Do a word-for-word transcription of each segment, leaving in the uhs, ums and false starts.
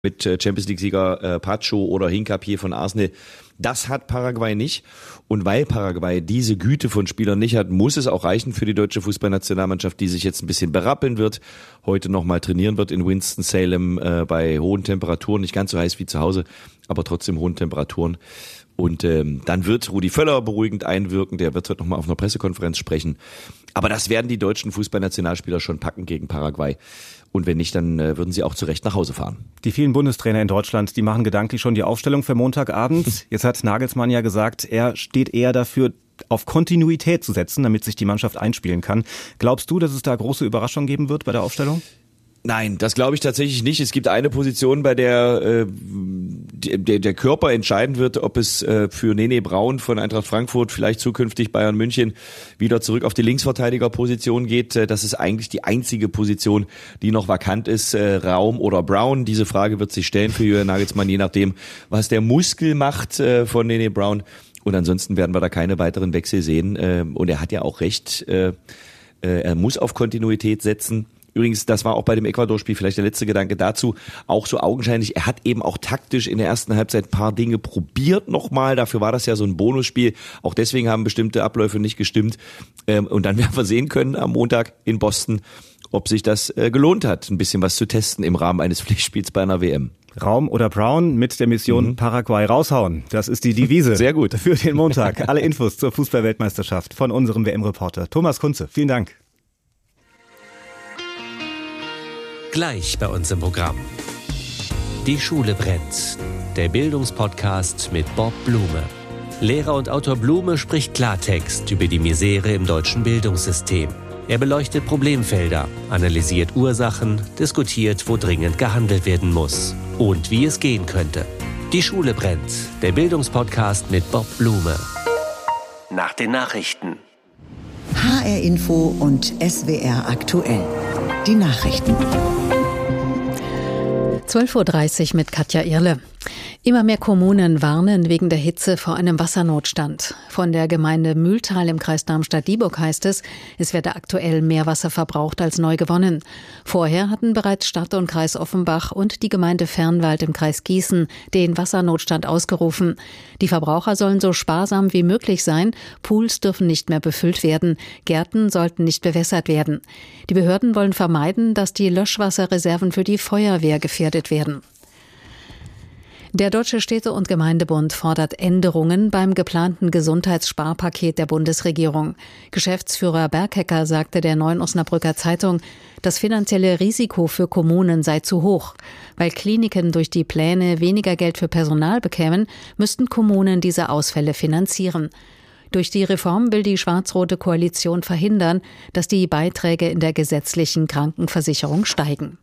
mit Champions-League-Sieger äh, Pacho oder Hincapié von Arsenal. Das hat Paraguay nicht. Und weil Paraguay diese Güte von Spielern nicht hat, muss es auch reichen für die deutsche Fußballnationalmannschaft, die sich jetzt ein bisschen berappeln wird, heute nochmal trainieren wird in Winston-Salem äh, bei hohen Temperaturen, nicht ganz so heiß wie zu Hause, aber trotzdem hohen Temperaturen. Und ähm, dann wird Rudi Völler beruhigend einwirken, der wird heute nochmal auf einer Pressekonferenz sprechen. Aber das werden die deutschen Fußballnationalspieler schon packen gegen Paraguay. Und wenn nicht, dann äh, würden sie auch zu Recht nach Hause fahren. Die vielen Bundestrainer in Deutschland, die machen gedanklich schon die Aufstellung für Montagabend. Jetzt hat Nagelsmann ja gesagt, er steht eher dafür, auf Kontinuität zu setzen, damit sich die Mannschaft einspielen kann. Glaubst du, dass es da große Überraschungen geben wird bei der Aufstellung? Nein, das glaube ich tatsächlich nicht. Es gibt eine Position, bei der äh, der, der Körper entscheiden wird, ob es äh, für Nene Braun von Eintracht Frankfurt, vielleicht zukünftig Bayern München, wieder zurück auf die Linksverteidigerposition geht. Das ist eigentlich die einzige Position, die noch vakant ist, äh, Raum oder Braun. Diese Frage wird sich stellen für Julian Nagelsmann, je nachdem, was der Muskel macht äh, von Nene Braun. Und ansonsten werden wir da keine weiteren Wechsel sehen. Äh, und er hat ja auch recht, äh, äh, er muss auf Kontinuität setzen. Übrigens, das war auch bei dem Ecuador-Spiel vielleicht der letzte Gedanke dazu, auch so augenscheinlich, er hat eben auch taktisch in der ersten Halbzeit ein paar Dinge probiert nochmal, dafür war das ja so ein Bonusspiel, auch deswegen haben bestimmte Abläufe nicht gestimmt und dann werden wir sehen können am Montag in Boston, ob sich das gelohnt hat, ein bisschen was zu testen im Rahmen eines Pflichtspiels bei einer W M. Raum oder Brown mit der Mission mhm. Paraguay raushauen. Das ist die Devise. Sehr gut. Für den Montag. Alle Infos zur Fußball-Weltmeisterschaft von unserem W M-Reporter Thomas Kunze. Vielen Dank. Gleich bei uns im Programm. Die Schule brennt. Der Bildungspodcast mit Bob Blume. Lehrer und Autor Blume spricht Klartext über die Misere im deutschen Bildungssystem. Er beleuchtet Problemfelder, analysiert Ursachen, diskutiert, wo dringend gehandelt werden muss und wie es gehen könnte. Die Schule brennt. Der Bildungspodcast mit Bob Blume. Nach den Nachrichten. H R Info und S W R aktuell. Die Nachrichten. zwölf Uhr dreißig mit Katja Irle. Immer mehr Kommunen warnen wegen der Hitze vor einem Wassernotstand. Von der Gemeinde Mühltal im Kreis Darmstadt-Dieburg heißt es, es werde aktuell mehr Wasser verbraucht als neu gewonnen. Vorher hatten bereits Stadt und Kreis Offenbach und die Gemeinde Fernwald im Kreis Gießen den Wassernotstand ausgerufen. Die Verbraucher sollen so sparsam wie möglich sein, Pools dürfen nicht mehr befüllt werden, Gärten sollten nicht bewässert werden. Die Behörden wollen vermeiden, dass die Löschwasserreserven für die Feuerwehr gefährdet werden. Der Deutsche Städte- und Gemeindebund fordert Änderungen beim geplanten Gesundheitssparpaket der Bundesregierung. Geschäftsführer Berghecker sagte der Neuen Osnabrücker Zeitung, das finanzielle Risiko für Kommunen sei zu hoch. Weil Kliniken durch die Pläne weniger Geld für Personal bekämen, müssten Kommunen diese Ausfälle finanzieren. Durch die Reform will die schwarz-rote Koalition verhindern, dass die Beiträge in der gesetzlichen Krankenversicherung steigen.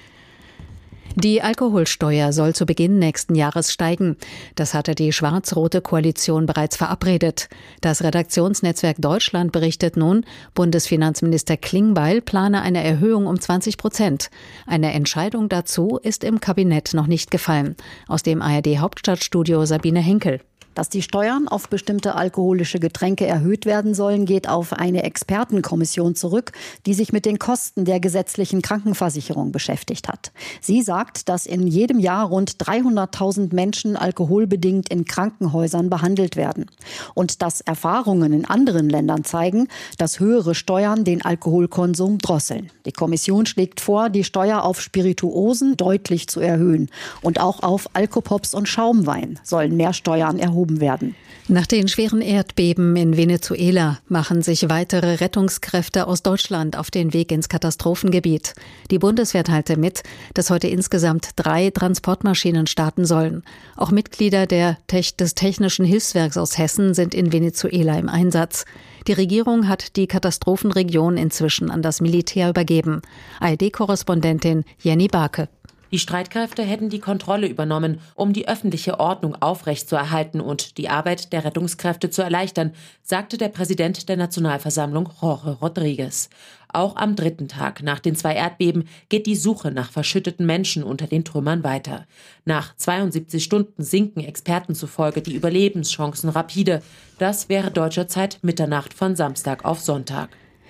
Die Alkoholsteuer soll zu Beginn nächsten Jahres steigen. Das hatte die schwarz-rote Koalition bereits verabredet. Das Redaktionsnetzwerk Deutschland berichtet nun, Bundesfinanzminister Klingbeil plane eine Erhöhung um zwanzig Prozent. Eine Entscheidung dazu ist im Kabinett noch nicht gefallen. Aus dem A R D-Hauptstadtstudio Sabine Henkel. Dass die Steuern auf bestimmte alkoholische Getränke erhöht werden sollen, geht auf eine Expertenkommission zurück, die sich mit den Kosten der gesetzlichen Krankenversicherung beschäftigt hat. Sie sagt, dass in jedem Jahr rund dreihunderttausend Menschen alkoholbedingt in Krankenhäusern behandelt werden. Und dass Erfahrungen in anderen Ländern zeigen, dass höhere Steuern den Alkoholkonsum drosseln. Die Kommission schlägt vor, die Steuer auf Spirituosen deutlich zu erhöhen. Und auch auf Alkopops und Schaumwein sollen mehr Steuern erhoben werden. Nach den schweren Erdbeben in Venezuela machen sich weitere Rettungskräfte aus Deutschland auf den Weg ins Katastrophengebiet. Die Bundeswehr teilte mit, dass heute insgesamt drei Transportmaschinen starten sollen. Auch Mitglieder der Tech- des Technischen Hilfswerks aus Hessen sind in Venezuela im Einsatz. Die Regierung hat die Katastrophenregion inzwischen an das Militär übergeben. A R D-Korrespondentin Jenny Barke. Die Streitkräfte hätten die Kontrolle übernommen, um die öffentliche Ordnung aufrechtzuerhalten und die Arbeit der Rettungskräfte zu erleichtern, sagte der Präsident der Nationalversammlung Jorge Rodriguez. Auch am dritten Tag nach den zwei Erdbeben geht die Suche nach verschütteten Menschen unter den Trümmern weiter. Nach zweiundsiebzig Stunden sinken Experten zufolge die Überlebenschancen rapide. Das wäre deutscher Zeit Mitternacht von Samstag auf Sonntag.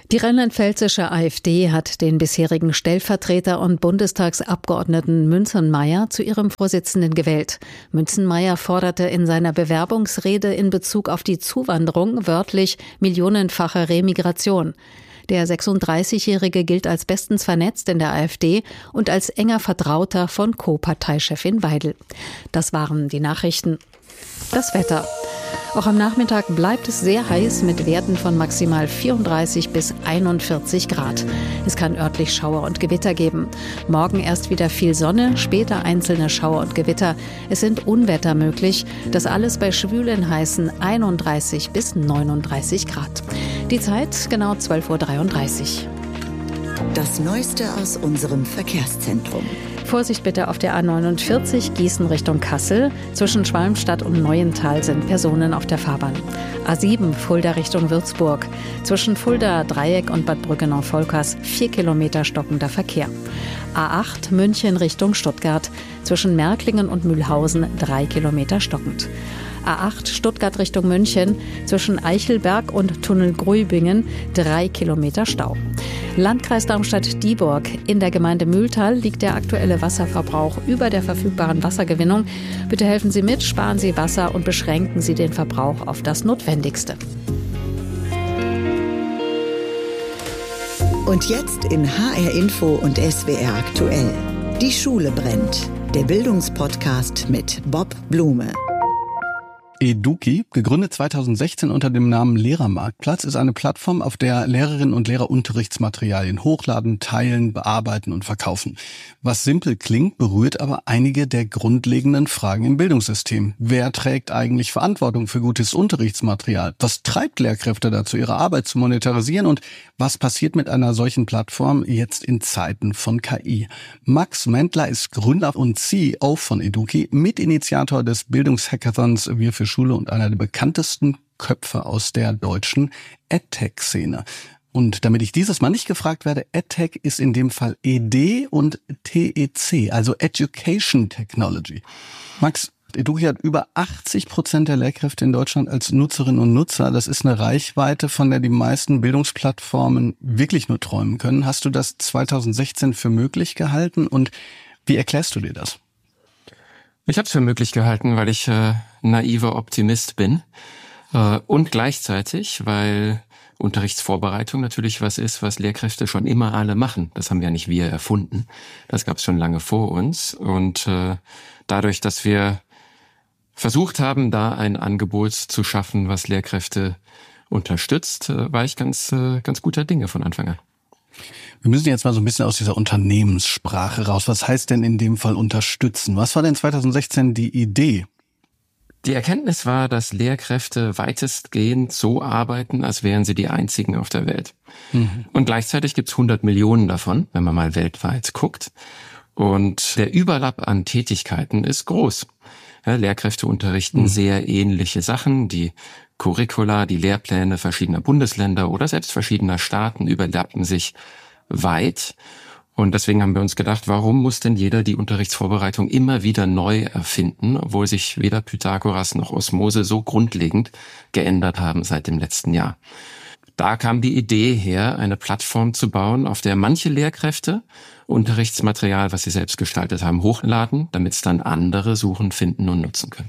Die rheinland-pfälzische AfD hat den bisherigen Stellvertreter und Bundestagsabgeordneten Münzenmaier zu ihrem Vorsitzenden gewählt. Münzenmaier forderte in seiner Bewerbungsrede in Bezug auf die Zuwanderung wörtlich millionenfache Remigration. Der sechsunddreißigjährige gilt als bestens vernetzt in der AfD und als enger Vertrauter von Co-Parteichefin Weidel. Das waren die Nachrichten. Das Wetter. Auch am Nachmittag bleibt es sehr heiß mit Werten von maximal vierunddreißig bis einundvierzig Grad. Es kann örtlich Schauer und Gewitter geben. Morgen erst wieder viel Sonne, später einzelne Schauer und Gewitter. Es sind Unwetter möglich. Das alles bei schwülen heißen einunddreißig bis neununddreißig Grad. Die Zeit genau zwölf Uhr dreiunddreißig. Das Neueste aus unserem Verkehrszentrum. Vorsicht bitte auf der A neunundvierzig Gießen Richtung Kassel. Zwischen Schwalmstadt und Neuental sind Personen auf der Fahrbahn. A sieben Fulda Richtung Würzburg. Zwischen Fulda Dreieck und Bad Brückenau-Volkers vier Kilometer stockender Verkehr. A acht München Richtung Stuttgart. Zwischen Märklingen und Mühlhausen drei Kilometer stockend. A acht Stuttgart Richtung München. Zwischen Eichelberg und Tunnel Grübingen drei Kilometer Stau. Landkreis Darmstadt-Dieburg. In der Gemeinde Mühltal liegt der aktuelle Wasserverbrauch über der verfügbaren Wassergewinnung. Bitte helfen Sie mit, sparen Sie Wasser und beschränken Sie den Verbrauch auf das Notwendigste. Und jetzt in H R Info und S W R aktuell. Die Schule brennt. Der Bildungspodcast mit Bob Blume. Eduki, gegründet zweitausendsechzehn unter dem Namen Lehrermarktplatz, ist eine Plattform, auf der Lehrerinnen und Lehrer Unterrichtsmaterialien hochladen, teilen, bearbeiten und verkaufen. Was simpel klingt, berührt aber einige der grundlegenden Fragen im Bildungssystem. Wer trägt eigentlich Verantwortung für gutes Unterrichtsmaterial? Was treibt Lehrkräfte dazu, ihre Arbeit zu monetarisieren? Und was passiert mit einer solchen Plattform jetzt in Zeiten von K I? Max Mendler ist Gründer und C E O von Eduki, Mitinitiator des Bildungshackathons Wir für Schule und einer der bekanntesten Köpfe aus der deutschen EdTech-Szene. Und damit ich dieses Mal nicht gefragt werde, EdTech ist in dem Fall E D und T E C, also Education Technology. Max, Eduki hat über achtzig Prozent der Lehrkräfte in Deutschland als Nutzerinnen und Nutzer. Das ist eine Reichweite, von der die meisten Bildungsplattformen wirklich nur träumen können. Hast du das zweitausendsechzehn für möglich gehalten und wie erklärst du dir das? Ich habe es für möglich gehalten, weil ich äh, naiver Optimist bin äh, und gleichzeitig, weil Unterrichtsvorbereitung natürlich was ist, was Lehrkräfte schon immer alle machen. Das haben ja nicht wir erfunden. Das gab es schon lange vor uns. Und äh, dadurch, dass wir versucht haben, da ein Angebot zu schaffen, was Lehrkräfte unterstützt, äh, war ich ganz, äh, ganz guter Dinge von Anfang an. Wir müssen jetzt mal so ein bisschen aus dieser Unternehmenssprache raus. Was heißt denn in dem Fall unterstützen? Was war denn zweitausendsechzehn die Idee? Die Erkenntnis war, dass Lehrkräfte weitestgehend so arbeiten, als wären sie die einzigen auf der Welt. Mhm. Und gleichzeitig gibt es hundert Millionen davon, wenn man mal weltweit guckt. Und der Überlapp an Tätigkeiten ist groß. Ja, Lehrkräfte unterrichten mhm. sehr ähnliche Sachen. Die Curricula, die Lehrpläne verschiedener Bundesländer oder selbst verschiedener Staaten überlappen sich weit. Und deswegen haben wir uns gedacht, warum muss denn jeder die Unterrichtsvorbereitung immer wieder neu erfinden, obwohl sich weder Pythagoras noch Osmose so grundlegend geändert haben seit dem letzten Jahr. Da kam die Idee her, eine Plattform zu bauen, auf der manche Lehrkräfte Unterrichtsmaterial, was sie selbst gestaltet haben, hochladen, damit es dann andere suchen, finden und nutzen können.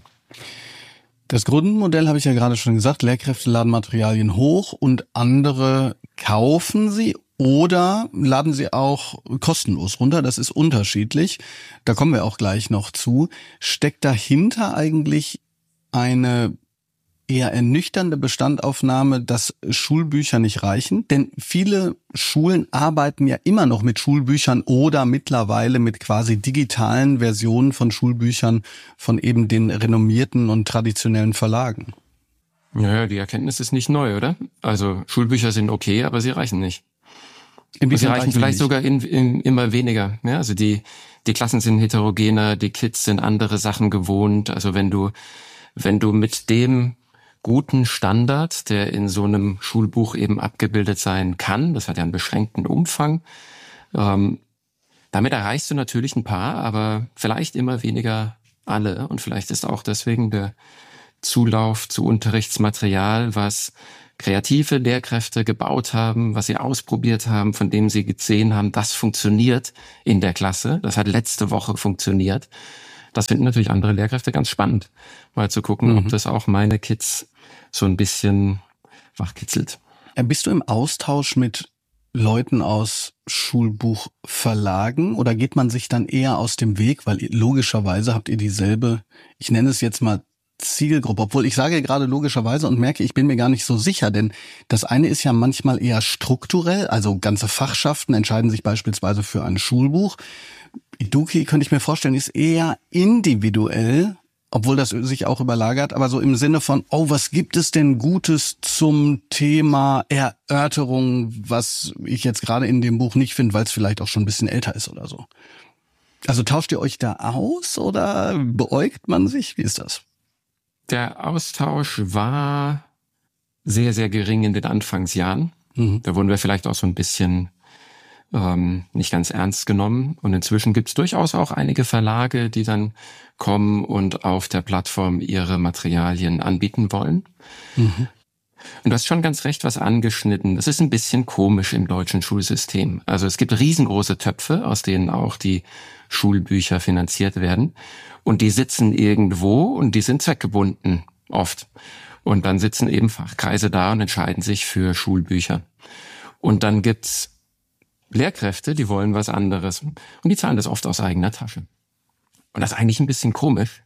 Das Grundmodell habe ich ja gerade schon gesagt, Lehrkräfte laden Materialien hoch und andere kaufen sie oder laden sie auch kostenlos runter. Das ist unterschiedlich. Da kommen wir auch gleich noch zu. Steckt dahinter eigentlich eine eher ernüchternde Bestandaufnahme, dass Schulbücher nicht reichen? Denn viele Schulen arbeiten ja immer noch mit Schulbüchern oder mittlerweile mit quasi digitalen Versionen von Schulbüchern von eben den renommierten und traditionellen Verlagen. Naja, die Erkenntnis ist nicht neu, oder? Also Schulbücher sind okay, aber sie reichen nicht. Und sie reichen vielleicht nicht. sogar in, in, immer weniger. Ja, also die, die Klassen sind heterogener, die Kids sind andere Sachen gewohnt. Also wenn du, wenn du mit dem guten Standard, der in so einem Schulbuch eben abgebildet sein kann, das hat ja einen beschränkten Umfang, ähm, damit erreichst du natürlich ein paar, aber vielleicht immer weniger alle. Und vielleicht ist auch deswegen der, Zulauf zu Unterrichtsmaterial, was kreative Lehrkräfte gebaut haben, was sie ausprobiert haben, von dem sie gesehen haben, das funktioniert in der Klasse. Das hat letzte Woche funktioniert. Das finden natürlich andere Lehrkräfte ganz spannend, mal zu gucken, mhm. ob das auch meine Kids so ein bisschen wachkitzelt. Bist du im Austausch mit Leuten aus Schulbuchverlagen oder geht man sich dann eher aus dem Weg, weil logischerweise habt ihr dieselbe, ich nenne es jetzt mal Zielgruppe, obwohl ich sage gerade logischerweise und merke, ich bin mir gar nicht so sicher, denn das eine ist ja manchmal eher strukturell, also ganze Fachschaften entscheiden sich beispielsweise für ein Schulbuch. Eduki, könnte ich mir vorstellen, ist eher individuell, obwohl das sich auch überlagert, aber so im Sinne von, oh, was gibt es denn Gutes zum Thema Erörterung, was ich jetzt gerade in dem Buch nicht finde, weil es vielleicht auch schon ein bisschen älter ist oder so. Also tauscht ihr euch da aus oder beäugt man sich? Wie ist das? Der Austausch war sehr, sehr gering in den Anfangsjahren. Mhm. Da wurden wir vielleicht auch so ein bisschen ähm, nicht ganz ernst genommen. Und inzwischen gibt es durchaus auch einige Verlage, die dann kommen und auf der Plattform ihre Materialien anbieten wollen. Mhm. Und du hast schon ganz recht was angeschnitten. Das ist ein bisschen komisch im deutschen Schulsystem. Also es gibt riesengroße Töpfe, aus denen auch die Schulbücher finanziert werden. Und die sitzen irgendwo und die sind zweckgebunden, oft. Und dann sitzen eben Fachkreise da und entscheiden sich für Schulbücher. Und dann gibt's Lehrkräfte, die wollen was anderes. Und die zahlen das oft aus eigener Tasche. Und das ist eigentlich ein bisschen komisch.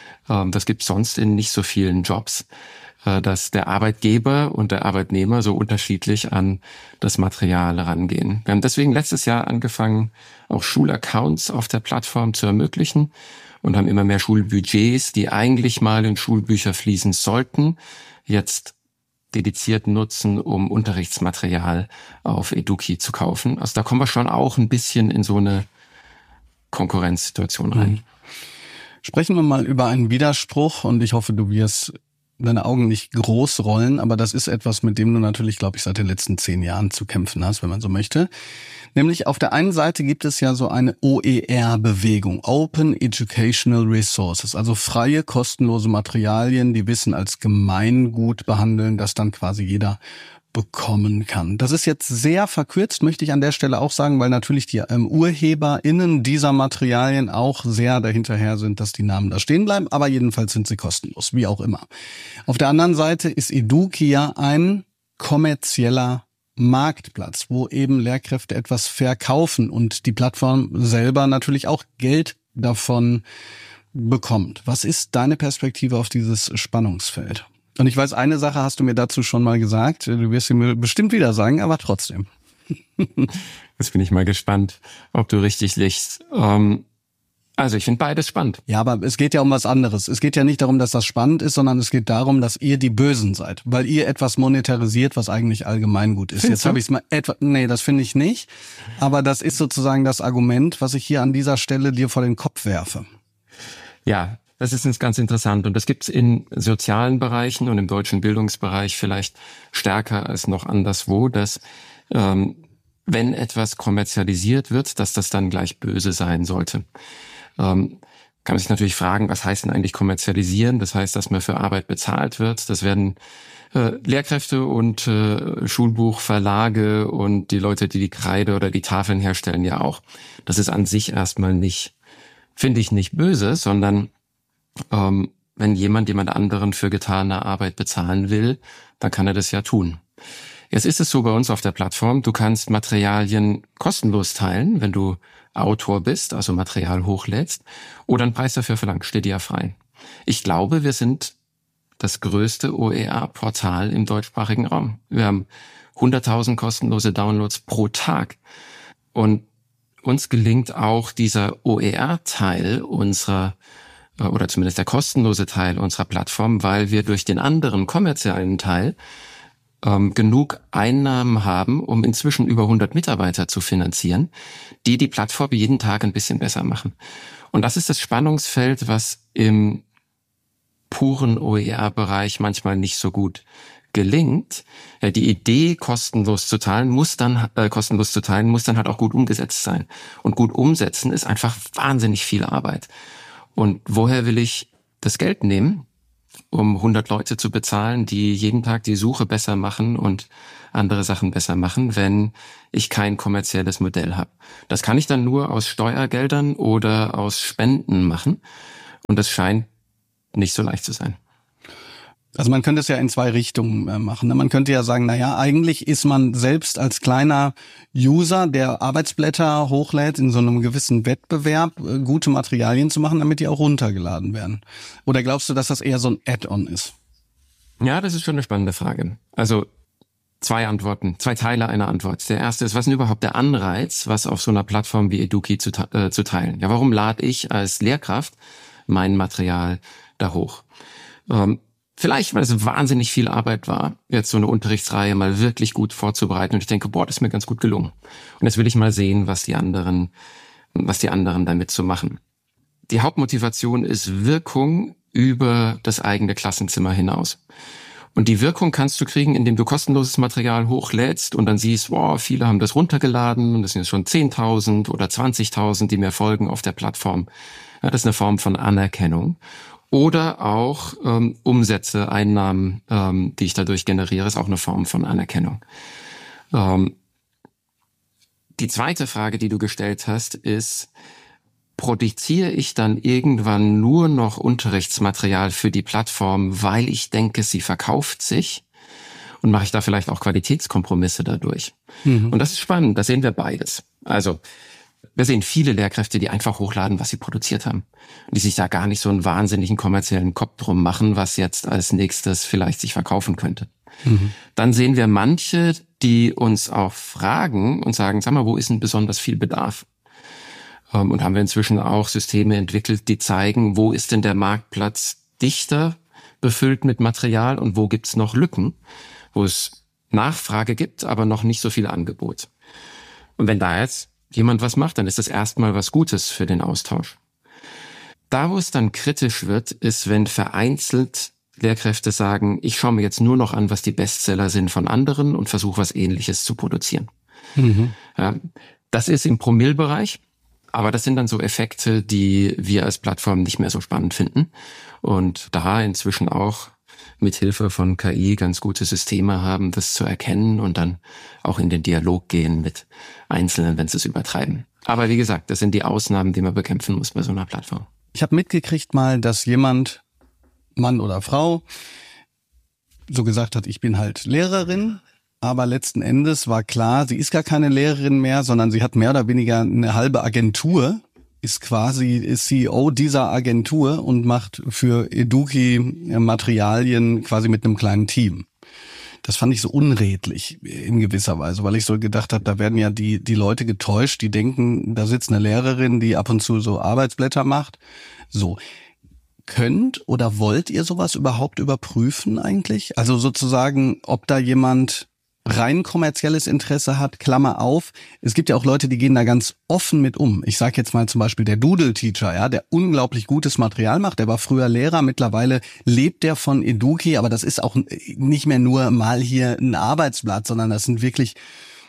Das gibt's sonst in nicht so vielen Jobs, dass der Arbeitgeber und der Arbeitnehmer so unterschiedlich an das Material rangehen. Wir haben deswegen letztes Jahr angefangen, auch Schulaccounts auf der Plattform zu ermöglichen und haben immer mehr Schulbudgets, die eigentlich mal in Schulbücher fließen sollten, jetzt dediziert nutzen, um Unterrichtsmaterial auf Eduki zu kaufen. Also da kommen wir schon auch ein bisschen in so eine Konkurrenzsituation rein. Mhm. Sprechen wir mal über einen Widerspruch und ich hoffe, du wirst deine Augen nicht groß rollen, aber das ist etwas, mit dem du natürlich, glaube ich, seit den letzten zehn Jahren zu kämpfen hast, wenn man so möchte. Nämlich auf der einen Seite gibt es ja so eine O E R-Bewegung, Open Educational Resources, also freie, kostenlose Materialien, die Wissen als Gemeingut behandeln, das dann quasi jeder bekommen kann. Das ist jetzt sehr verkürzt, möchte ich an der Stelle auch sagen, weil natürlich die ähm, UrheberInnen dieser Materialien auch sehr dahinterher sind, dass die Namen da stehen bleiben, aber jedenfalls sind sie kostenlos, wie auch immer. Auf der anderen Seite ist Eduki ja ein kommerzieller Marktplatz, wo eben Lehrkräfte etwas verkaufen und die Plattform selber natürlich auch Geld davon bekommt. Was ist deine Perspektive auf dieses Spannungsfeld? Und ich weiß, eine Sache hast du mir dazu schon mal gesagt. Du wirst sie mir bestimmt wieder sagen, aber trotzdem. Jetzt bin ich mal gespannt, ob du richtig liegst. Ähm, also ich finde beides spannend. Ja, aber es geht ja um was anderes. Es geht ja nicht darum, dass das spannend ist, sondern es geht darum, dass ihr die Bösen seid, weil ihr etwas monetarisiert, was eigentlich allgemeingut ist. Findest Jetzt habe ich es mal etwa. Nee, das finde ich nicht. Aber das ist sozusagen das Argument, was ich hier an dieser Stelle dir vor den Kopf werfe. Ja. Das ist ganz interessant und das gibt's in sozialen Bereichen und im deutschen Bildungsbereich vielleicht stärker als noch anderswo, dass ähm, wenn etwas kommerzialisiert wird, dass das dann gleich böse sein sollte. Ähm, kann man sich natürlich fragen, was heißt denn eigentlich kommerzialisieren? Das heißt, dass man für Arbeit bezahlt wird. Das werden äh, Lehrkräfte und äh, Schulbuchverlage und die Leute, die die Kreide oder die Tafeln herstellen, ja auch. Das ist an sich erstmal nicht, finde ich, nicht böse, sondern Ähm, wenn jemand jemand anderen für getane Arbeit bezahlen will, dann kann er das ja tun. Jetzt ist es so bei uns auf der Plattform, du kannst Materialien kostenlos teilen, wenn du Autor bist, also Material hochlädst, oder einen Preis dafür verlangst, steht dir ja frei. Ich glaube, wir sind das größte O E R-Portal im deutschsprachigen Raum. Wir haben hunderttausend kostenlose Downloads pro Tag. Und uns gelingt auch dieser O E R-Teil unserer oder zumindest der kostenlose Teil unserer Plattform, weil wir durch den anderen kommerziellen Teil ähm, genug Einnahmen haben, um inzwischen über hundert Mitarbeiter zu finanzieren, die die Plattform jeden Tag ein bisschen besser machen. Und das ist das Spannungsfeld, was im puren O E R-Bereich manchmal nicht so gut gelingt. Ja, die Idee, kostenlos zu teilen, muss dann äh, kostenlos zu teilen, muss dann halt auch gut umgesetzt sein. Und gut umsetzen ist einfach wahnsinnig viel Arbeit. Und woher will ich das Geld nehmen? um hundert Leute zu bezahlen, die jeden Tag die Suche besser machen und andere Sachen besser machen, wenn ich kein kommerzielles Modell habe. Das kann ich dann nur aus Steuergeldern oder aus Spenden machen. Und das scheint nicht so leicht zu sein. Also man könnte es ja in zwei Richtungen machen. Man könnte ja sagen, naja, eigentlich ist man selbst als kleiner User, der Arbeitsblätter hochlädt, in so einem gewissen Wettbewerb, gute Materialien zu machen, damit die auch runtergeladen werden. Oder glaubst du, dass das eher so ein Add-on ist? Ja, das ist schon eine spannende Frage. Also zwei Antworten, zwei Teile einer Antwort. Der erste ist, was ist denn überhaupt der Anreiz, was auf so einer Plattform wie Eduki zu, äh, zu teilen? Ja, warum lade ich als Lehrkraft mein Material da hoch? Ähm, Vielleicht, weil es wahnsinnig viel Arbeit war, jetzt so eine Unterrichtsreihe mal wirklich gut vorzubereiten. Und ich denke, boah, das ist mir ganz gut gelungen. Und jetzt will ich mal sehen, was die anderen, was die anderen damit so machen. Die Hauptmotivation ist Wirkung über das eigene Klassenzimmer hinaus. Und die Wirkung kannst du kriegen, indem du kostenloses Material hochlädst und dann siehst, wow, viele haben das runtergeladen und das sind jetzt schon zehntausend oder zwanzigtausend, die mir folgen auf der Plattform. Ja, das ist eine Form von Anerkennung. Oder auch ähm, Umsätze, Einnahmen, ähm, die ich dadurch generiere, ist auch eine Form von Anerkennung. Ähm, die zweite Frage, die du gestellt hast, ist, produziere ich dann irgendwann nur noch Unterrichtsmaterial für die Plattform, weil ich denke, sie verkauft sich? Und mache ich da vielleicht auch Qualitätskompromisse dadurch? Mhm. Und das ist spannend, da sehen wir beides. Also wir sehen viele Lehrkräfte, die einfach hochladen, was sie produziert haben. Und die sich da gar nicht so einen wahnsinnigen kommerziellen Kopf drum machen, was jetzt als nächstes vielleicht sich verkaufen könnte. Mhm. Dann sehen wir manche, die uns auch fragen und sagen, sag mal, wo ist denn besonders viel Bedarf? Und haben wir inzwischen auch Systeme entwickelt, die zeigen, wo ist denn der Marktplatz dichter befüllt mit Material und wo gibt's noch Lücken, wo es Nachfrage gibt, aber noch nicht so viel Angebot. Und wenn da jetzt jemand was macht, dann ist das erstmal was Gutes für den Austausch. Da, wo es dann kritisch wird, ist, wenn vereinzelt Lehrkräfte sagen, ich schaue mir jetzt nur noch an, was die Bestseller sind von anderen und versuche, was Ähnliches zu produzieren. Mhm. Ja, das ist im Promillebereich, aber das sind dann so Effekte, die wir als Plattform nicht mehr so spannend finden und da inzwischen auch mit Hilfe von K I ganz gute Systeme haben, das zu erkennen und dann auch in den Dialog gehen mit Einzelnen, wenn sie es übertreiben. Aber wie gesagt, das sind die Ausnahmen, die man bekämpfen muss bei so einer Plattform. Ich habe mitgekriegt mal, dass jemand, Mann oder Frau, so gesagt hat, ich bin halt Lehrerin, aber letzten Endes war klar, sie ist gar keine Lehrerin mehr, sondern sie hat mehr oder weniger eine halbe Agentur, ist quasi C E O dieser Agentur und macht für Eduki Materialien quasi mit einem kleinen Team. Das fand ich so unredlich in gewisser Weise, weil ich so gedacht habe, da werden ja die die Leute getäuscht, die denken, da sitzt eine Lehrerin, die ab und zu so Arbeitsblätter macht. So, könnt oder wollt ihr sowas überhaupt überprüfen eigentlich? Also sozusagen, ob da jemand rein kommerzielles Interesse hat, Klammer auf. Es gibt ja auch Leute, die gehen da ganz offen mit um. Ich sage jetzt mal zum Beispiel der Doodle-Teacher, ja, der unglaublich gutes Material macht. Der war früher Lehrer, mittlerweile lebt der von Eduki, aber das ist auch nicht mehr nur mal hier ein Arbeitsblatt, sondern das sind wirklich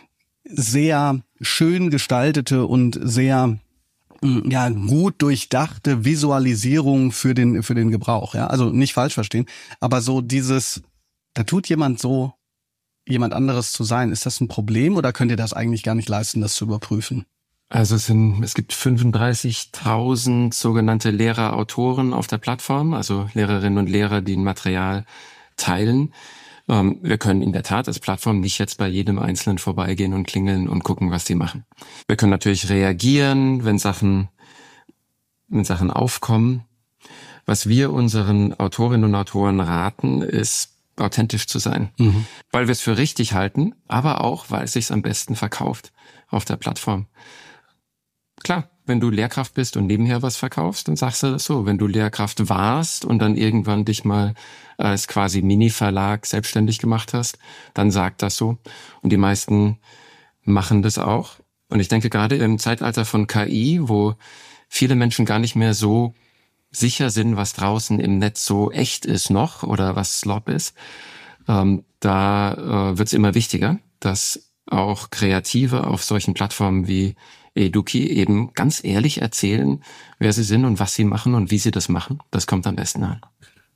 sehr schön gestaltete und sehr ja gut durchdachte Visualisierungen für den für den Gebrauch. Ja, also nicht falsch verstehen, aber so dieses, da tut jemand so jemand anderes zu sein. Ist das ein Problem oder könnt ihr das eigentlich gar nicht leisten, das zu überprüfen? Also es sind, es gibt fünfunddreißigtausend sogenannte Lehrer-Autoren auf der Plattform, also Lehrerinnen und Lehrer, die ein Material teilen. Ähm, wir können in der Tat als Plattform nicht jetzt bei jedem Einzelnen vorbeigehen und klingeln und gucken, was die machen. Wir können natürlich reagieren, wenn Sachen, wenn Sachen aufkommen. Was wir unseren Autorinnen und Autoren raten, ist, authentisch zu sein, mhm. weil wir es für richtig halten, aber auch, weil es sich am besten verkauft auf der Plattform. Klar, wenn du Lehrkraft bist und nebenher was verkaufst, dann sagst du das so. Wenn du Lehrkraft warst und dann irgendwann dich mal als quasi Mini-Verlag selbstständig gemacht hast, dann sag das so. Und die meisten machen das auch. Und ich denke gerade im Zeitalter von K I, wo viele Menschen gar nicht mehr so sicher sind, was draußen im Netz so echt ist noch oder was Slop ist, ähm, da äh, wird es immer wichtiger, dass auch Kreative auf solchen Plattformen wie Eduki eben ganz ehrlich erzählen, wer sie sind und was sie machen und wie sie das machen. Das kommt am besten an.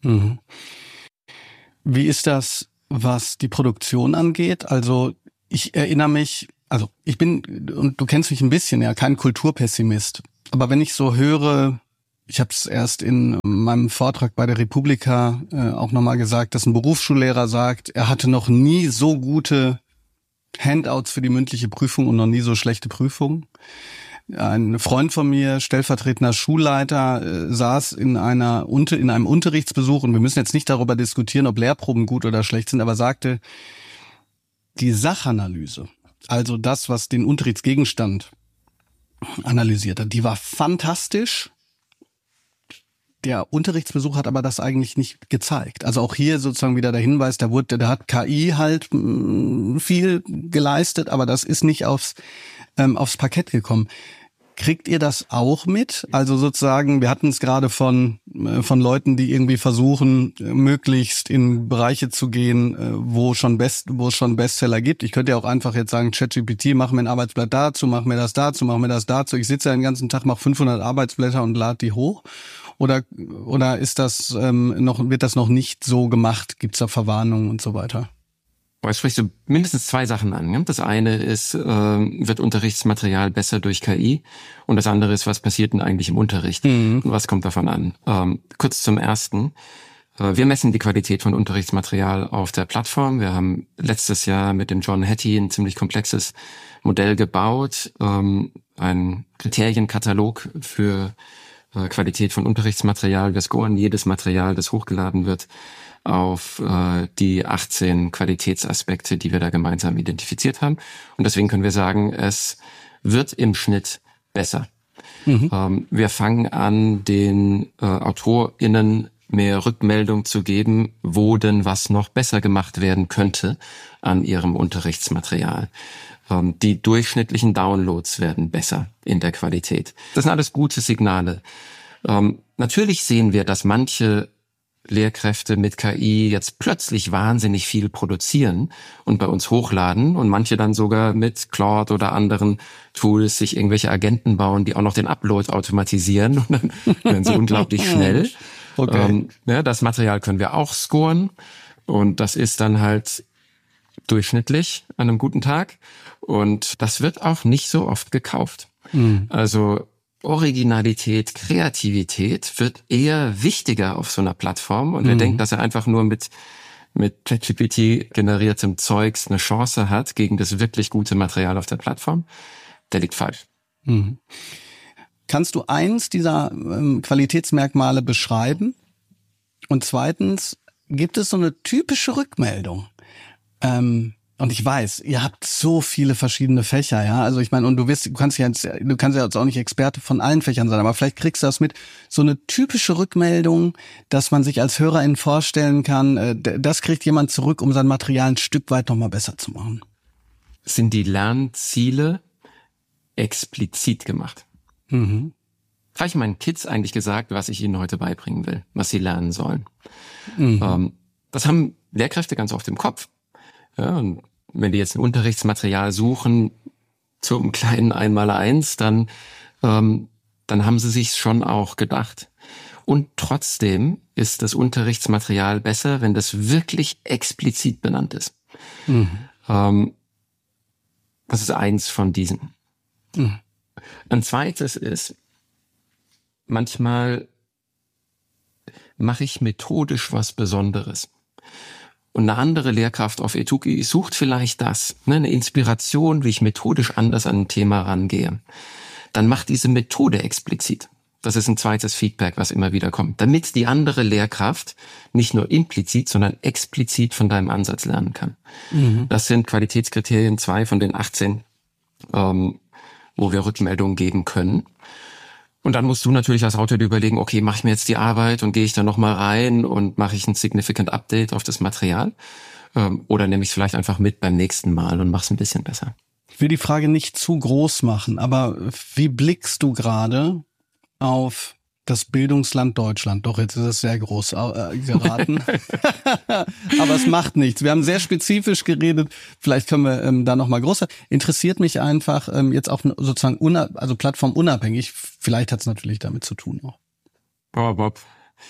Mhm. Wie ist das, was die Produktion angeht? Also ich erinnere mich, also ich bin, und du kennst mich ein bisschen, ja, kein Kulturpessimist. Aber wenn ich so höre, ich habe es erst in meinem Vortrag bei der Republika äh, auch nochmal gesagt, dass ein Berufsschullehrer sagt, er hatte noch nie so gute Handouts für die mündliche Prüfung und noch nie so schlechte Prüfungen. Ein Freund von mir, stellvertretender Schulleiter, äh, saß in einer unter in einem Unterrichtsbesuch, und wir müssen jetzt nicht darüber diskutieren, ob Lehrproben gut oder schlecht sind, aber sagte, die Sachanalyse, also das, was den Unterrichtsgegenstand analysiert hat, die war fantastisch. Der Unterrichtsbesuch hat aber das eigentlich nicht gezeigt. Also auch hier sozusagen wieder der Hinweis, da wurde, da hat K I halt mh, viel geleistet, aber das ist nicht aufs ähm, aufs Parkett gekommen. Kriegt ihr das auch mit? Also sozusagen, wir hatten es gerade von äh, von Leuten, die irgendwie versuchen, äh, möglichst in Bereiche zu gehen, äh, wo schon Best, wo es schon Bestseller gibt. Ich könnte ja auch einfach jetzt sagen, ChatGPT, mach mir ein Arbeitsblatt dazu, mach mir das dazu, mach mir das dazu. Ich sitze ja den ganzen Tag, mache fünfhundert Arbeitsblätter und lade die hoch. Oder oder ist das ähm, noch wird das noch nicht so gemacht? Gibt's da Verwarnungen und so weiter? Jetzt sprichst du mindestens zwei Sachen an. Das eine ist, äh, wird Unterrichtsmaterial besser durch K I? Und das andere ist, was passiert denn eigentlich im Unterricht? Mhm. Und was kommt davon an? Ähm, kurz zum Ersten. Äh, wir messen die Qualität von Unterrichtsmaterial auf der Plattform. Wir haben letztes Jahr mit dem John Hattie ein ziemlich komplexes Modell gebaut, ähm, einen Kriterienkatalog für äh, Qualität von Unterrichtsmaterial. Wir scoren jedes Material, das hochgeladen wird, auf äh, die achtzehn Qualitätsaspekte, die wir da gemeinsam identifiziert haben. Und deswegen können wir sagen, es wird im Schnitt besser. Mhm. Ähm, wir fangen an, den äh, AutorInnen mehr Rückmeldung zu geben, wo denn was noch besser gemacht werden könnte an ihrem Unterrichtsmaterial. Ähm, die durchschnittlichen Downloads werden besser in der Qualität. Das sind alles gute Signale. Ähm, natürlich sehen wir, dass manche Lehrkräfte mit K I jetzt plötzlich wahnsinnig viel produzieren und bei uns hochladen und manche dann sogar mit Claude oder anderen Tools sich irgendwelche Agenten bauen, die auch noch den Upload automatisieren und dann werden sie unglaublich schnell. Okay. Ähm, ja, das Material können wir auch scoren und das ist dann halt durchschnittlich an einem guten Tag und das wird auch nicht so oft gekauft. Mhm. Also Originalität, Kreativität wird eher wichtiger auf so einer Plattform und wer mhm. denkt, dass er einfach nur mit mit ChatGPT generiertem Zeugs eine Chance hat gegen das wirklich gute Material auf der Plattform, der liegt falsch. Mhm. Kannst du eins dieser ähm, Qualitätsmerkmale beschreiben? Und zweitens, gibt es so eine typische Rückmeldung? Ähm, Und ich weiß, ihr habt so viele verschiedene Fächer, ja. Also ich meine, und du wirst, du kannst ja jetzt, du kannst ja jetzt auch nicht Experte von allen Fächern sein, aber vielleicht kriegst du das mit. So eine typische Rückmeldung, dass man sich als HörerIn vorstellen kann, das kriegt jemand zurück, um sein Material ein Stück weit nochmal besser zu machen. Sind die Lernziele explizit gemacht? Mhm. Habe ich meinen Kids eigentlich gesagt, was ich ihnen heute beibringen will, was sie lernen sollen? Mhm. Ähm, das haben Lehrkräfte ganz oft im Kopf. Ja, und wenn die jetzt ein Unterrichtsmaterial suchen zum kleinen Einmaleins, dann ähm, dann haben sie sich's schon auch gedacht. Und trotzdem ist das Unterrichtsmaterial besser, wenn das wirklich explizit benannt ist. Mhm. Ähm, das ist eins von diesen. Mhm. Ein zweites ist, manchmal mache ich methodisch was Besonderes. Und eine andere Lehrkraft auf Eduki sucht vielleicht das, ne, eine Inspiration, wie ich methodisch anders an ein Thema rangehe. Dann macht diese Methode explizit. Das ist ein zweites Feedback, was immer wieder kommt. Damit die andere Lehrkraft nicht nur implizit, sondern explizit von deinem Ansatz lernen kann. Mhm. Das sind Qualitätskriterien zwei von den achtzehn, ähm, wo wir Rückmeldungen geben können. Und dann musst du natürlich als Autor dir überlegen, okay, mache ich mir jetzt die Arbeit und gehe ich da nochmal rein und mache ich ein Significant Update auf das Material? Ähm, oder nehme ich es vielleicht einfach mit beim nächsten Mal und mache es ein bisschen besser? Ich will die Frage nicht zu groß machen, aber wie blickst du gerade auf das Bildungsland Deutschland? Doch, jetzt ist es sehr groß äh, geraten. Aber es macht nichts. Wir haben sehr spezifisch geredet. Vielleicht können wir ähm, da nochmal größer. Interessiert mich einfach ähm, jetzt auch sozusagen una- also plattformunabhängig. Vielleicht hat es natürlich damit zu tun auch. Boah, Bob.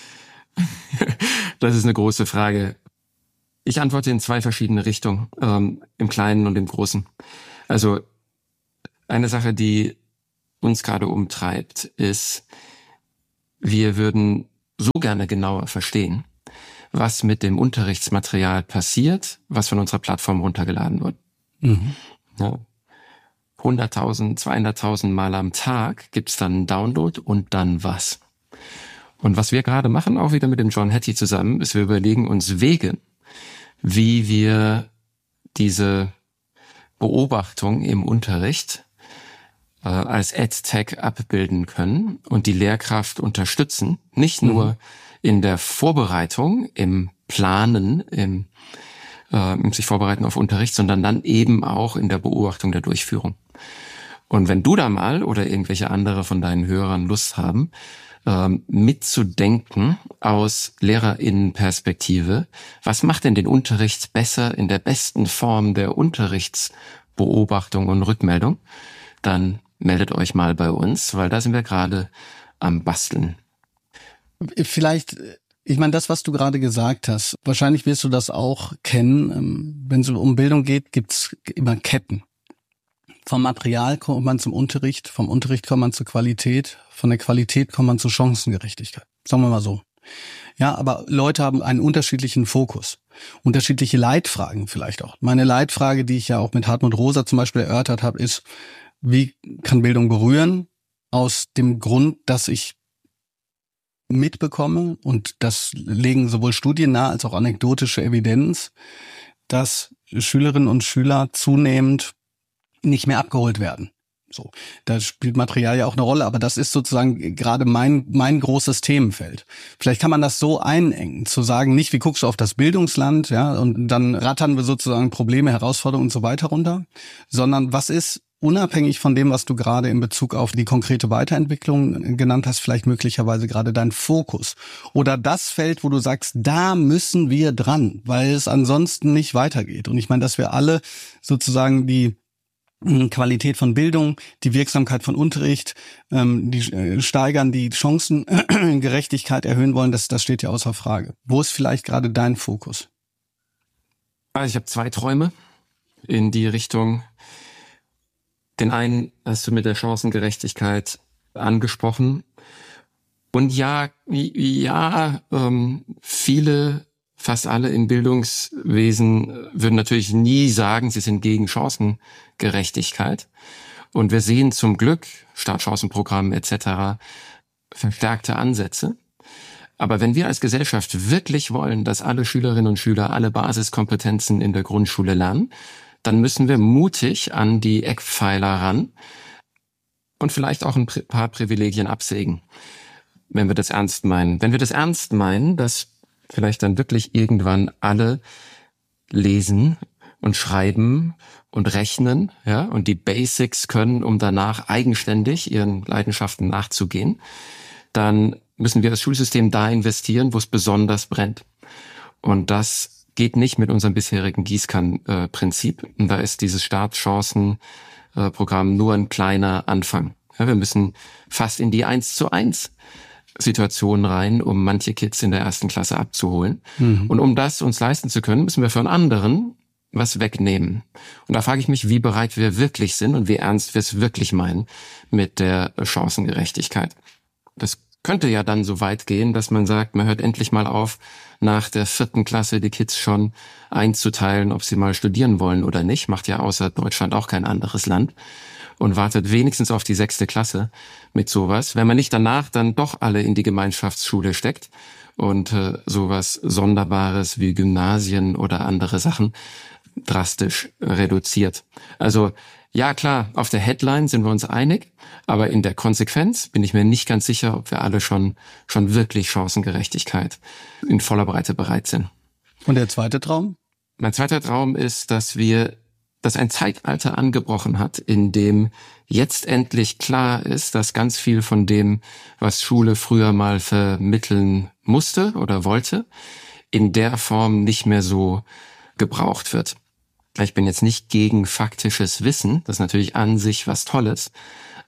Das ist eine große Frage. Ich antworte in zwei verschiedene Richtungen, ähm, im Kleinen und im Großen. Also eine Sache, die uns gerade umtreibt, ist, wir würden so gerne genauer verstehen, was mit dem Unterrichtsmaterial passiert, was von unserer Plattform runtergeladen wird. Mhm. Ja. hunderttausend, zweihunderttausend Mal am Tag gibt's dann einen Download und dann was. Und was wir gerade machen, auch wieder mit dem John Hattie zusammen, ist, wir überlegen uns Wege, wie wir diese Beobachtung im Unterricht äh, als EdTech abbilden können und die Lehrkraft unterstützen, nicht nur mhm. in der Vorbereitung, im Planen, im, äh, im sich vorbereiten auf Unterricht, sondern dann eben auch in der Beobachtung der Durchführung. Und wenn du da mal oder irgendwelche andere von deinen Hörern Lust haben, ähm, mitzudenken aus LehrerInnenperspektive, was macht denn den Unterricht besser in der besten Form der Unterrichtsbeobachtung und Rückmeldung, dann meldet euch mal bei uns, weil da sind wir gerade am Basteln. Vielleicht, ich meine, das, was du gerade gesagt hast, wahrscheinlich wirst du das auch kennen. Wenn es um Bildung geht, gibt's immer Ketten. Vom Material kommt man zum Unterricht, vom Unterricht kommt man zur Qualität, von der Qualität kommt man zur Chancengerechtigkeit. Sagen wir mal so. Ja, aber Leute haben einen unterschiedlichen Fokus, unterschiedliche Leitfragen vielleicht auch. Meine Leitfrage, die ich ja auch mit Hartmut Rosa zum Beispiel erörtert habe, ist, wie kann Bildung berühren? Aus dem Grund, dass ich mitbekomme, und das legen sowohl Studien nahe als auch anekdotische Evidenz, dass Schülerinnen und Schüler zunehmend nicht mehr abgeholt werden. So, da spielt Material ja auch eine Rolle, aber das ist sozusagen gerade mein mein großes Themenfeld. Vielleicht kann man das so einengen, zu sagen, nicht wie guckst du auf das Bildungsland, ja, und dann rattern wir sozusagen Probleme, Herausforderungen und so weiter runter, sondern was ist unabhängig von dem, was du gerade in Bezug auf die konkrete Weiterentwicklung genannt hast, vielleicht möglicherweise gerade dein Fokus oder das Feld, wo du sagst, da müssen wir dran, weil es ansonsten nicht weitergeht. Und ich meine, dass wir alle sozusagen die Qualität von Bildung, die Wirksamkeit von Unterricht, ähm, die äh, steigern, die Chancengerechtigkeit erhöhen wollen, das, das steht ja außer Frage. Wo ist vielleicht gerade dein Fokus? Also ich habe zwei Träume in die Richtung. Den einen hast du mit der Chancengerechtigkeit angesprochen. Und ja, ja, ähm, viele Fast alle im Bildungswesen würden natürlich nie sagen, sie sind gegen Chancengerechtigkeit. Und wir sehen zum Glück, Startchancenprogramm et cetera, verstärkte Ansätze. Aber wenn wir als Gesellschaft wirklich wollen, dass alle Schülerinnen und Schüler alle Basiskompetenzen in der Grundschule lernen, dann müssen wir mutig an die Eckpfeiler ran und vielleicht auch ein paar Privilegien absägen, wenn wir das ernst meinen. Wenn wir das ernst meinen, dass vielleicht dann wirklich irgendwann alle lesen und schreiben und rechnen, ja, und die Basics können, um danach eigenständig ihren Leidenschaften nachzugehen, dann müssen wir das Schulsystem da investieren, wo es besonders brennt. Und das geht nicht mit unserem bisherigen Gießkannenprinzip. Und da ist dieses Startchancenprogramm nur ein kleiner Anfang. Ja, wir müssen fast in die eins zu eins Situationen rein, um manche Kids in der ersten Klasse abzuholen. Mhm. Und um das uns leisten zu können, müssen wir von anderen was wegnehmen. Und da frage ich mich, wie bereit wir wirklich sind und wie ernst wir es wirklich meinen mit der Chancengerechtigkeit. Das könnte ja dann so weit gehen, dass man sagt, man hört endlich mal auf, nach der vierten Klasse die Kids schon einzuteilen, ob sie mal studieren wollen oder nicht. Macht ja außer Deutschland auch kein anderes Land. Und wartet wenigstens auf die sechste Klasse mit sowas. Wenn man nicht danach dann doch alle in die Gemeinschaftsschule steckt und äh, sowas Sonderbares wie Gymnasien oder andere Sachen drastisch reduziert. Also ja klar, auf der Headline sind wir uns einig, aber in der Konsequenz bin ich mir nicht ganz sicher, ob wir alle schon schon wirklich Chancengerechtigkeit in voller Breite bereit sind. Und der zweite Traum? Mein zweiter Traum ist, dass wir dass ein Zeitalter angebrochen hat, in dem jetzt endlich klar ist, dass ganz viel von dem, was Schule früher mal vermitteln musste oder wollte, in der Form nicht mehr so gebraucht wird. Ich bin jetzt nicht gegen faktisches Wissen, das ist natürlich an sich was Tolles,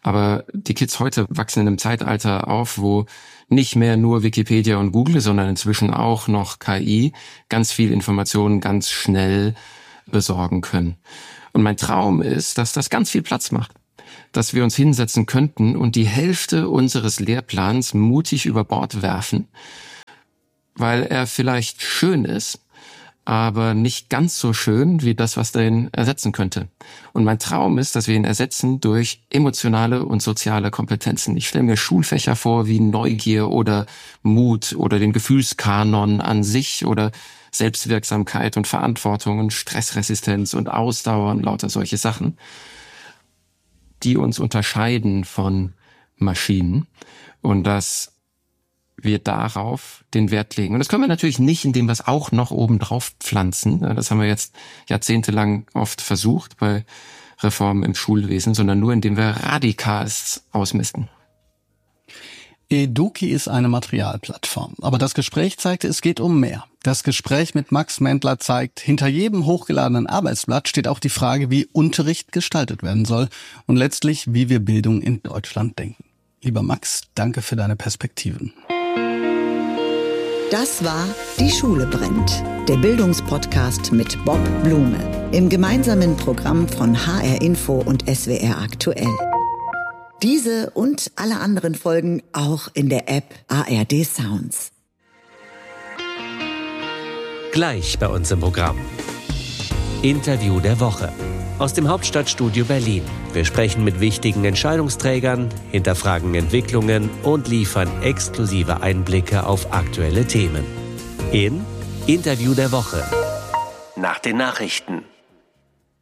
Aber die Kids heute wachsen in einem Zeitalter auf, wo nicht mehr nur Wikipedia und Google, sondern inzwischen auch noch K I ganz viel Informationen ganz schnell besorgen können. Und mein Traum ist, dass das ganz viel Platz macht. Dass wir uns hinsetzen könnten und die Hälfte unseres Lehrplans mutig über Bord werfen, weil er vielleicht schön ist, aber nicht ganz so schön wie das, was den ersetzen könnte. Und mein Traum ist, dass wir ihn ersetzen durch emotionale und soziale Kompetenzen. Ich stelle mir Schulfächer vor wie Neugier oder Mut oder den Gefühlskanon an sich oder Selbstwirksamkeit und Verantwortung und Stressresistenz und Ausdauer und lauter solche Sachen, die uns unterscheiden von Maschinen und dass wir darauf den Wert legen. Und das können wir natürlich nicht, indem wir es auch noch oben drauf pflanzen. Das haben wir jetzt jahrzehntelang oft versucht bei Reformen im Schulwesen, sondern nur, indem wir Radikals ausmisten. Eduki ist eine Materialplattform. Aber das Gespräch zeigte, es geht um mehr. Das Gespräch mit Max Mendler zeigt, hinter jedem hochgeladenen Arbeitsblatt steht auch die Frage, wie Unterricht gestaltet werden soll und letztlich, wie wir Bildung in Deutschland denken. Lieber Max, danke für deine Perspektiven. Das war Die Schule brennt, der Bildungspodcast mit Bob Blume im gemeinsamen Programm von H R Info und S W R aktuell. Diese und alle anderen Folgen auch in der App A R D Sounds. Gleich bei uns im Programm. Interview der Woche. Aus dem Hauptstadtstudio Berlin. Wir sprechen mit wichtigen Entscheidungsträgern, hinterfragen Entwicklungen und liefern exklusive Einblicke auf aktuelle Themen. In Interview der Woche. Nach den Nachrichten.